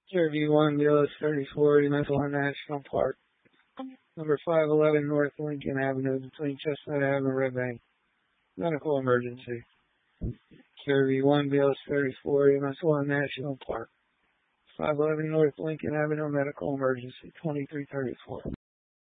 V1 BLS 34, Umatilla National Park. Number 511 North Lincoln Avenue between Chestnut Avenue and Red Bank. Medical emergency. V1 BLS 34, Umatilla National Park. 511 North Lincoln Avenue, medical emergency, 2334.